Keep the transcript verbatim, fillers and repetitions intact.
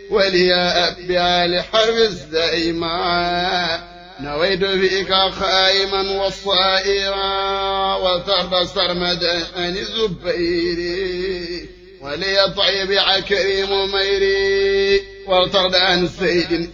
ولي أبيا لحرب الزيما نويت بك خائما والصائرا وثرب سرمدا عن الزبير ولي طيب عكريم ميري والطرد عن سيد